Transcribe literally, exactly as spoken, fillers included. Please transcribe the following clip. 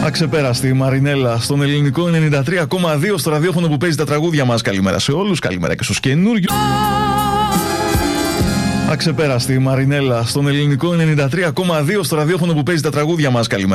Αξεπέραστη η Μαρινέλα στον ελληνικό ενενήντα τρία κόμμα δύο στο ραδιόφωνο που παίζει τα τραγούδια μας. Καλημέρα σε όλους, καλημέρα και στους καινούριους. Αξεπέραστη η Μαρινέλα στον ελληνικό ενενήντα τρία κόμμα δύο στο ραδιόφωνο που παίζει τα τραγούδια μας. Καλημέρα.